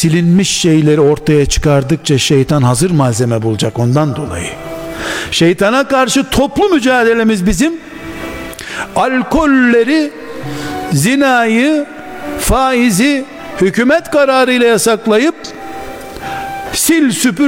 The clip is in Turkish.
silinmiş şeyleri ortaya çıkardıkça şeytan hazır malzeme bulacak, ondan dolayı. Şeytana karşı toplu mücadelemiz bizim, alkolleri, zinayı, faizi hükümet kararıyla yasaklayıp sil süpür